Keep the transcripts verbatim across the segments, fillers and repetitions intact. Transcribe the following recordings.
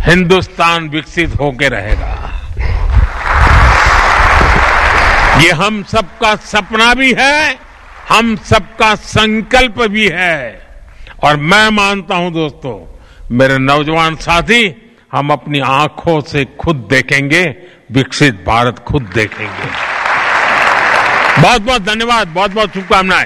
हिंदुस्तान विकसित होकर रहेगा। ये हम सबका सपना भी है, हम सबका संकल्प भी है। और मैं मानता हूं दोस्तों, मेरे नौजवान साथी, हम अपनी आंखों से खुद देखेंगे, विकसित भारत खुद देखेंगे। बहुत बहुत धन्यवाद, बहुत बहुत शुभकामनाएं।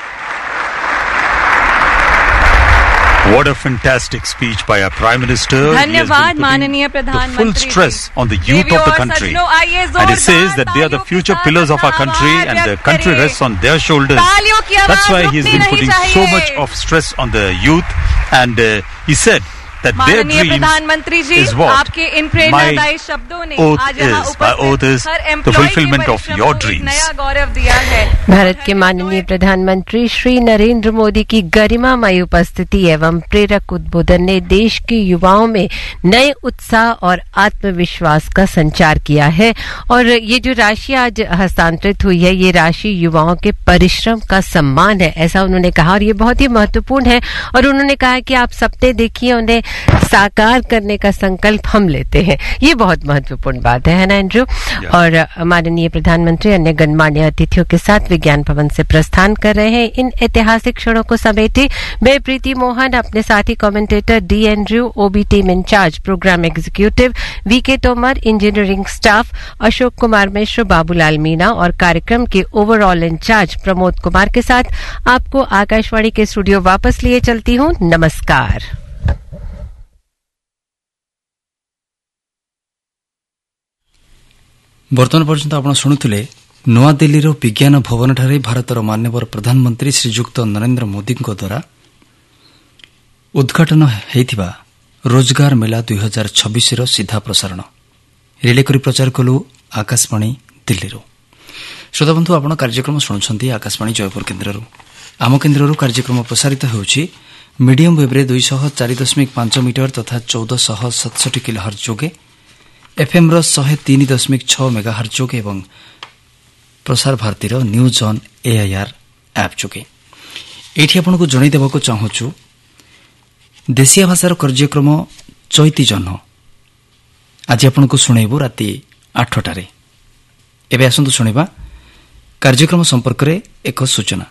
What a fantastic speech by our Prime Minister. धन्यवाद माननीय प्रधानमंत्री। Full stress on the youth of the country, and he says that they are the future pillars of our country, and the country rests on their shoulders. That's why he has been putting so much of stress on the youth, and uh, he said that their dreams is what आपके इन प्रेरणादायी शब्दों ने आज यहाँ उपस्थित हर employ के परिश्रम को एक नया गौरव दिया है। भारत के माननीय प्रधानमंत्री श्री नरेंद्र मोदी की गरिमामय उपस्थिति एवं प्रेरक उद्बोधन ने देश के युवाओं में नए उत्साह और आत्मविश्वास का संचार किया है। और ये जो राशि आज हस्तांतरित हुई है, ये राशि युवाओं के परिश्रम का सम्मान है, ऐसा उन्होंने कहा। और ये बहुत ही महत्वपूर्ण है। और उन्होंने कहा कि आप सपने देखिए, उन्हें साकार करने का संकल्प हम लेते हैं। ये बहुत महत्वपूर्ण बात है, है ना एंड्रू? और माननीय प्रधानमंत्री अन्य गणमान्य अतिथियों के साथ विज्ञान भवन से प्रस्थान कर रहे हैं। इन ऐतिहासिक क्षणों को समेटे मैं प्रीति मोहन, अपने साथी commentator D Andrew, OB team incharge, programme executive we के तोमर, इंजीनियरिंग स्टाफ अशोक कुमार मिश्र, बाबूलाल मीणा और कार्यक्रम के ओवरऑल इंचार्ज प्रमोद कुमार के साथ आपको आकाशवाणी के स्टूडियो वापस लिए चलती हूँ। नमस्कार। बर्तमान पर्यंत आपण शुणुले नुआदिल्लीर विज्ञान भवनଠାରେ भारतर माननीय प्रधानमंत्री श्रीजुक्त नरेंद्र मोदी द्वारा उद्घाटन होइथिबा रोजगार मेला दुई हजार छब्बीस सीधा प्रसारण रिले करी प्रचार कलु आकाशवाणी दिल्ली। श्रोता बंधु, आपण कार्यक्रम शुणुछंती आकाशवाणी जयपुर केन्द्ररू। आम केन्द्ररू कार्यक्रम प्रसारित होउछि मीडियम वेव्रे दुई सौ चार दशमिक पांच मीटर तथा चौदह सौ सतसठी किलोहर्ट्ज जोगे, एफएम रो शहे तीन दशमिक छह मेगाहर्ट्ज जोगे एवं प्रसार भारतीर न्यूज ऑन एआईआर ऐप जोगे। एठी आपनको जणाई देबाको चाहूछु देशिया भाषार कार्यक्रम चैती जह्न आज आपनको सुनाइबु राति आठटारे। एबे आसंतु सुनिबा कार्यक्रम संपर्क रे एक सूचना।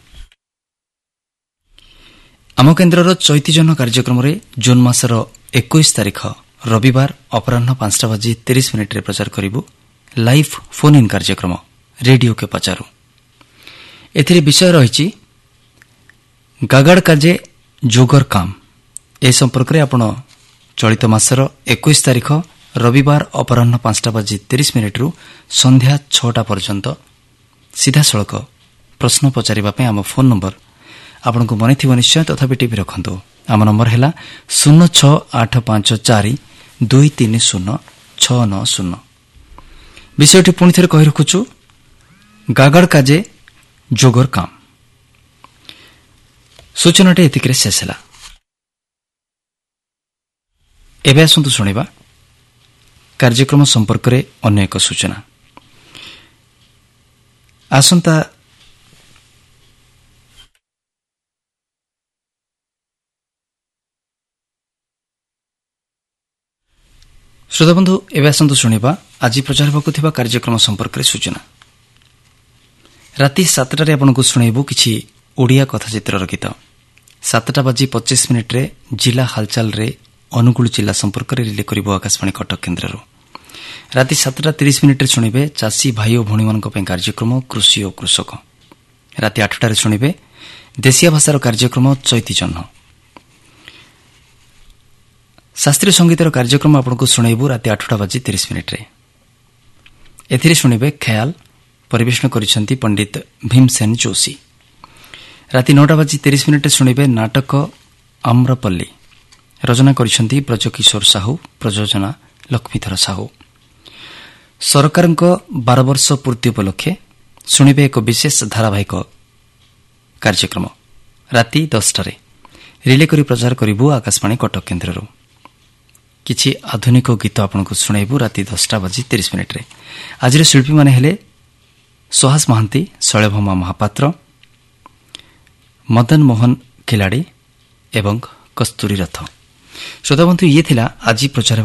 आम केन्द्रर चैती जह्न कार्यक्रम रे जून मासर इक्कीस तारीख रविवार अपराह्न पांचटा बाजी तीस मिनिट रे प्रचार करिबु लाइव फोन इन कार्यक्रम रेडियो के पचारू। एथिरे विषय रहिछि गागाड़ काजे जोगर काम। ए संपर्क रे आपण चलित मासर इक्कीस तारीख रविवार अपराह्न पांचटा बाजी तीस मिनिट रु संध्या छटा पर्यंत सीधा सड़क प्रश्न पचारिबा पे आम फोन नंबर आपनको मने थिबो निश्चय, तथापि टीवी रखंतु। आम नंबर हैला शून्य छह आठ पांच चार दुई तीन शून्य छह नौ शून्य। विषयटी पुणी थे कही रखुछु गागाड़ काजे जोगर काम। सूचनाटी एतिकरे शेष है। एबे आसंतु सुनिबा कार्यक्रम संपर्क रे अन्य एक सूचना। आसंता श्रोता बंधु, एवं आसंतु शुणा आज प्रचार होगा कार्यक्रम संपर्क में सूचना। राति सातटारे आपको शुणु किसी ओडिया कथाचित्र गीत। सातटा बाजी पच्चीस मिनिट रे जिला हालचाल रे अनुगुल जिला संपर्क में रिले कर आकाशवाणी कटक केन्द्र। राति सातटा तीस मिनिट शुणे चाषी भाई और भौणी मान कार्यक्रम कृषि और कृषक। राति आठटारे शुणे देशिया भाषार कार्यक्रम चैती जह्न। शास्त्रीय संगीतर कार्यक्रम आपको शुणु राति आठटा बाजी तीस मिनिट रे। एथिरे शुणे ख्याल परिवेषण करिसेंती पंडित भीमसेन जोशी। राति नौटा बाजी तीस मिनिट शुणे नाटक आम्रपल्ली। रचना करिसेंती ब्रजकिशोर साहू, प्रयोजना लक्ष्मीधर साहू। सरकार बारह वर्ष पूर्ति उपलक्षे शुणे एक विशेष धारावाहिक कार्यक्रम राति दसटारे रिले करी प्रचार करिबु आकाशवाणी कटक केन्द्ररू। किछि आधुनिक गीत आपको शुणु राति दसटा बाजी तीस मिनिट रे। आज शिल्पी माने हेले सुहास महांती, शैलभमा महापात्र, मदन मोहन खिलाड़ी एवं कस्तूरी रथ। श्रोता बंधु, ये थिला आज प्रचार